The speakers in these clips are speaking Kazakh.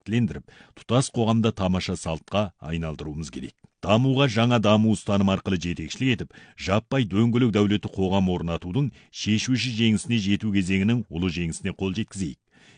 дәйектілендіріп, тұтас қоғамда тамаша салтқа айналдыруымыз керек. Дамуға жаңа даму ұстаным арқылы жетекшілік етіп, жаппай дөңгелек дәулеті қоғам орнатудың шешуші жеңісіне жету кезеңінің ұлы жеңісіне қол жеткізейік.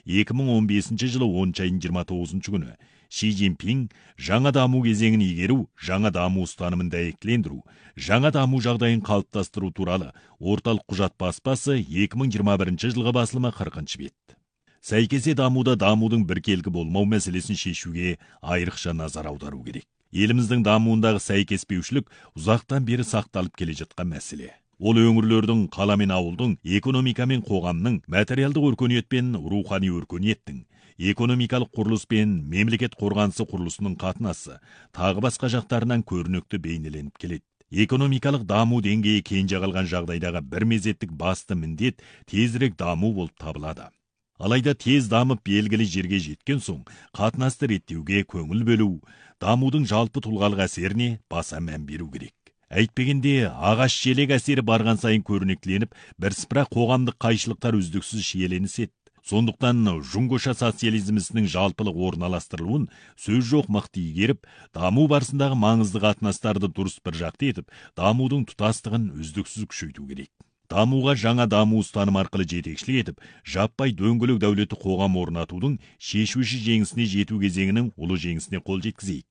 2015 жылы 10 айының 29 күні Ши Цзиньпин жаңа даму кезеңін игеру, жаңа даму ұстанымын дәйектілендіру, жаңа даму жағдайын қалыптастыру туралы орталық құжат баспасы 2021 жылғы басылымы 40 бет. Сәйкесе дамудың біркелкі болмау мәселесін шешуге айрықша назар аудару керек. Еліміздің дамуындағы сәйкеспеушілік ұзақтан бері сақталып келе жатқан мәселе. Ол өңірлердің, қала мен ауылдың, экономика мен қоғамның, материалдық өркениет пен рухани өркениеттің, экономикалық құрылыс пен мемлекет қорғанысы құрылысының қатынасы, тағы басқа жақтарынан көрнекті бейнеленіп келеді. Экономикалық даму деңгейі кенже қалған жағдайдағы бір мезеттік басты міндет тезірек даму болып табылады. Алайда тез дамып белгілі жерге жеткен соң, қатынасты реттеуге көңіл бөлу, дамудың жалпы тұлғалық әсеріне баса мән беру керек. Әйтпегенде ағаш желек әсері барған сайын көрнектленіп, бірсыпыра қоғамдық қайшылықтар үздіксіз шиеленіседі. Сондықтан жұңғоша социализмісінің жалпылық орналастырылуын сөз жоқ мықты игеріп, даму барысындағы маңызды қатынастарды дұрыс бір жақты етіп, дамудың тұтастығын үздіксіз күшейту керек. Дамуға жаңа даму ұстаным арқылы жетекшілік етіп, жаппай дөңгелек дәулеті қоғам орнатудың шешуші жеңісіне жету кезеңінің ұлы жеңісіне қол жеткізейік.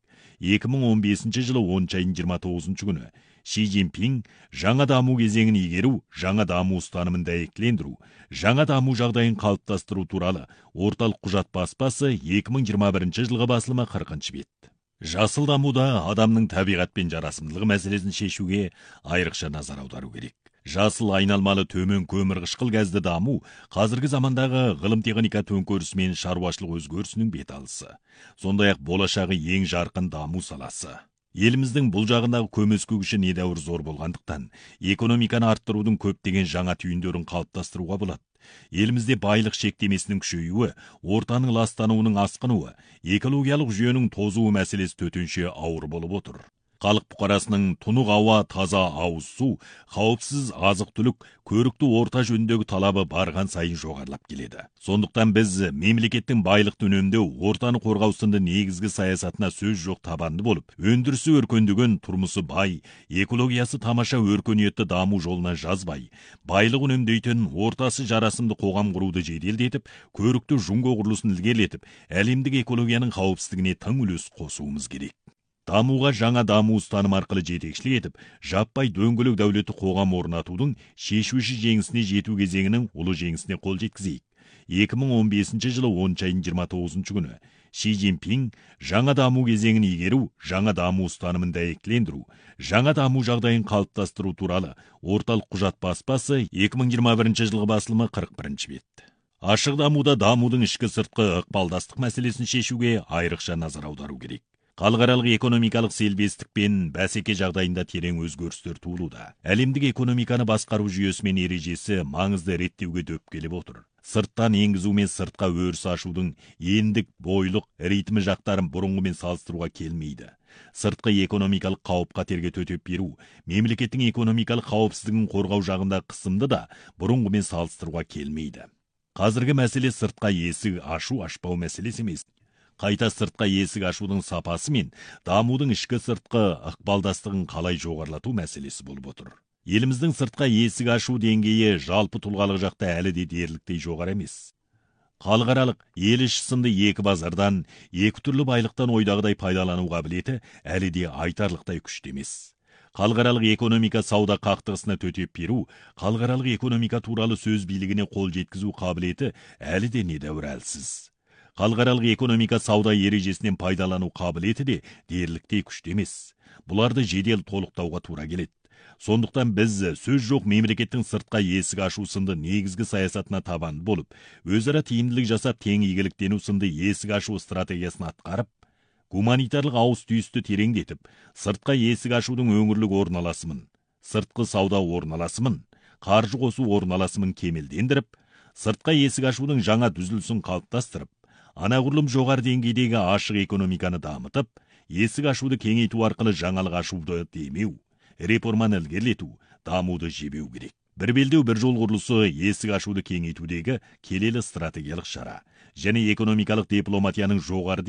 2015 жылы 10 айының 29 күні Ши Цзиньпин жаңа даму кезеңін игеру, жаңа даму ұстанымын дәйектілендіру, жаңа даму жағдайын қалыптастыру туралы орталық құжат баспасы 2021 жылғы басылымы 40 бет. Жасыл дамуда адамның табиғатпен жарасымдылығы мәселесін шешуге айрықша назар аудару керек. Жасыл айналмалы төмен көмір қышқыл газды даму қазіргі замандағы ғылым-техника төңкерісі мен шаруашылық өзгерісінің беталысы. Сондай-ақ болашағы ең жарқын даму саласы. Еліміздің бұл жағындағы көмескі күші недәуір зор болғандықтан, экономиканы арттырудың көптеген жаңа түйіндерін қалыптастыруға болады. Елімізде байлық шектемесінің күшеюі, ортаның ластануының асқынуы, экологиялық жүйенің тозуы мәселесі төтенше ауыр болып отыр. Халық бұқарасының тұнық ауа, таза ауыз су, қауіпсіз азық-түлік, көрікті орта жөніндегі талабы барған сайын жоғарылап келеді. Сондықтан біз мемлекеттің байлықты үнемдеу, ортаны қорғау сынды негізгі саясатына сөз жоқ табанды болып, өндірісі өркендеген, тұрмысы бай, экологиясы тамаша өркениетті даму жолына жазбай, байлық үнемдейтін, ортасы жарасымды қоғам құруды жеделдетіп, көрікті жұңго құрылысын ілгерілетіп, әлемдік экологияның қауіпсіздігіне тың үлес қосуымыз керек. Дамуға жаңа даму ұстаным арқылы жетекшілік етіп, жаппай дөңгелек дәулеті қоғам орнатудың шешуші жеңісіне жету кезеңінің ұлы жеңісіне қол жеткізейік. 2015 жылы 10 айының 29 күні Ши Цзиньпин жаңа даму кезеңін игеру, жаңа даму ұстанымын дәйектілендіру, жаңа даму жағдайын қалыптастыру туралы орталық құжат баспасы 2021 жылғы басылымы 41 бет. Ашық дамуда дамудың ішкі сыртқы ықпалдастық мәселесін шешуге айрықша назар аудару керек. Халықаралық экономикалық селбестік пен бәсеке жағдайында терең өзгерістер туылуда. Әлемдік экономиканы басқару жүйесі мен ережесі маңызды реттеуге дөп келіп отыр. Сырттан енгізу мен сыртқа өріс ашудың ендік, бойлық, ритмі жақтарын бұрынғымен салыстыруға келмейді. Сыртқы экономикалық қауіп-қатерге төтеп беру, мемлекеттің экономикалық қауіпсіздігін қорғау жағында қысымды да бұрынғымен салыстыруға келмейді. Қазіргі мәселе сыртқа есік ашу-ашпау мәселесі емес. Қайта сыртқа есік ашудың сапасы мен дамудың ішкі сыртқы ықпалдастығын қалай жоғарылату мәселесі болып отыр. Еліміздің сыртқа есік ашу деңгейі жалпы тұлғалық жақта әлі де дерліктей жоғары емес. Халықаралық ел іші сынды екі базардан, екі түрлі байлықтан ойдағыдай пайдалану қабілеті әлі де айтарлықтай күшті емес. Халықаралық экономика сауда қақтығысына төтеп беру, халықаралық экономика туралы сөз билігіне қол жеткізу қабілеті әлі де недәуір әлсіз. Халықаралық экономика сауда ережесінен пайдалану қабілеті де дерліктей күшті емес. Бұларды жедел толықтауға тура келеді. Сондықтан біз сөз жоқ мемлекеттің сыртқа есік ашу сынды негізгі саясатына табанды болып, өзара тиімділік жасап тең игіліктену сынды есік ашу стратегиясын атқарып, гуманитарлық ауыз түйісті тереңдетіп, сыртқа есік ашудың өңірлік орналасымын, сыртқы сауда орналасымын, қаржы қосу орналасымын кемелдендіріп, сыртқа есік ашудың жаңа дүзілісін қалыптастырып, анағұрлым жоғары деңгейдегі ашық экономиканы дамытып, есік ашуды кеңейту арқылы жаңалық ашуды демеу, реформаны ілгерілету, дамуды жебеу керек. Бір белдеу бір жол құрылысы есік ашуды кеңейтудегі келелі стратегиялық шара және экономикалық дипломатияның жоғары